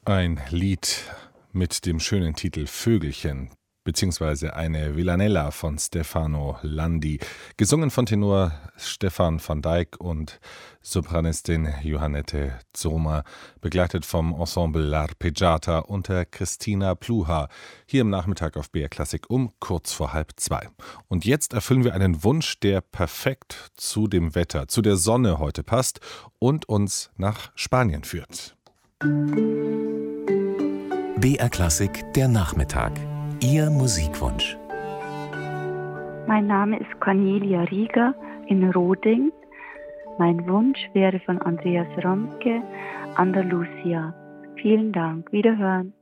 Ein Lied mit dem schönen Titel Vögelchen, beziehungsweise eine Villanella von Stefano Landi, gesungen von Tenor Stefan van Dijk und Sopranistin Johannette Zomer, begleitet vom Ensemble L'Arpeggiata unter Christina Pluha, hier im Nachmittag auf BR Klassik um kurz vor 1:30. Und jetzt erfüllen wir einen Wunsch, der perfekt zu dem Wetter, zu der Sonne heute passt und uns nach Spanien führt. BR Klassik, der Nachmittag. Ihr Musikwunsch. Mein Name ist Cornelia Rieger in Roding. Mein Wunsch wäre von Andreas Romke, Andalusia. Vielen Dank. Wiederhören.